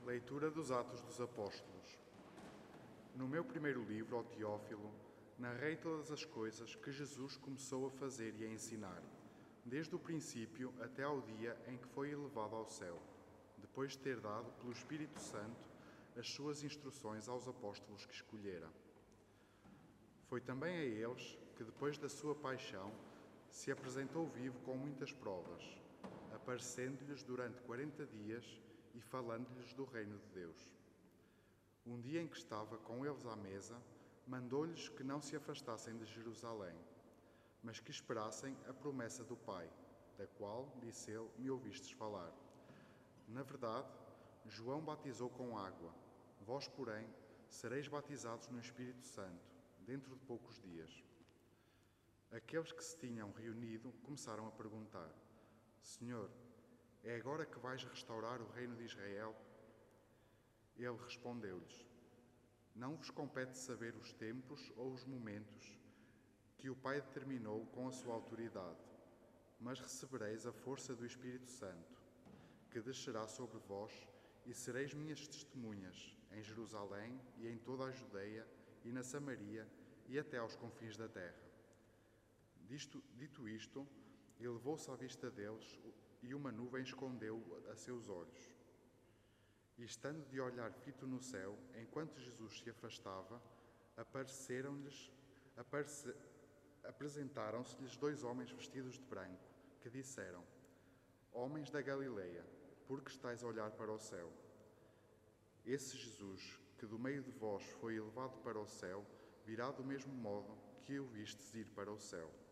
Leitura dos Atos dos Apóstolos. No meu primeiro livro, ao Teófilo, narrei todas as coisas que Jesus começou a fazer e a ensinar, desde o princípio até ao dia em que foi elevado ao céu, depois de ter dado pelo Espírito Santo as suas instruções aos apóstolos que escolhera. Foi também a eles que, depois da sua paixão, se apresentou vivo com muitas provas, aparecendo-lhes durante 40 dias e falando-lhes do reino de Deus. Um dia em que estava com eles à mesa, mandou-lhes que não se afastassem de Jerusalém, mas que esperassem a promessa do Pai, da qual, disse ele, me ouvistes falar. Na verdade, João batizou com água, vós, porém, sereis batizados no Espírito Santo, dentro de poucos dias. Aqueles que se tinham reunido começaram a perguntar: Senhor, é agora que vais restaurar o reino de Israel? Ele respondeu-lhes: Não vos compete saber os tempos ou os momentos que o Pai determinou com a sua autoridade, mas recebereis a força do Espírito Santo, que descerá sobre vós, e sereis minhas testemunhas em Jerusalém e em toda a Judeia e na Samaria e até aos confins da terra. Dito isto, elevou-se à vista deles e uma nuvem escondeu a seus olhos. E estando de olhar fito no céu, enquanto Jesus se afastava, apresentaram-se-lhes dois homens vestidos de branco, que disseram: Homens da Galileia, por que estáis a olhar para o céu? Esse Jesus, que do meio de vós foi elevado para o céu, virá do mesmo modo que o vistes ir para o céu.